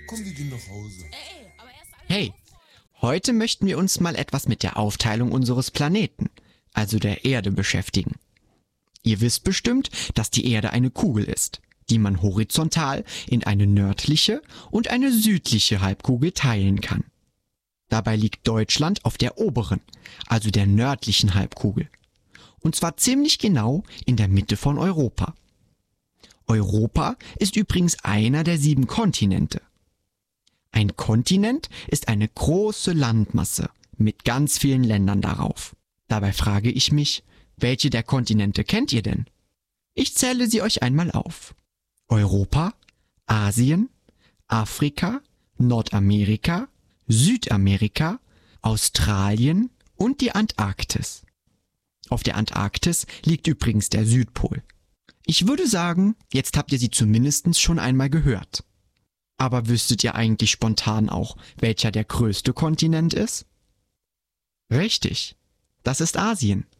Komm, wir gehen nach Hause. Hey, heute möchten wir uns mal etwas mit der Aufteilung unseres Planeten, also der Erde, beschäftigen. Ihr wisst bestimmt, dass die Erde eine Kugel ist, die man horizontal in eine nördliche und eine südliche Halbkugel teilen kann. Dabei liegt Deutschland auf der oberen, also der nördlichen Halbkugel. Und zwar ziemlich genau in der Mitte von Europa. Europa ist übrigens einer der 7 Kontinente. Ein Kontinent ist eine große Landmasse mit ganz vielen Ländern darauf. Dabei frage ich mich, welche der Kontinente kennt ihr denn? Ich zähle sie euch einmal auf. Europa, Asien, Afrika, Nordamerika, Südamerika, Australien und die Antarktis. Auf der Antarktis liegt übrigens der Südpol. Ich würde sagen, jetzt habt ihr sie zumindest schon einmal gehört. Aber wüsstet ihr eigentlich spontan auch, welcher der größte Kontinent ist? Richtig, das ist Asien.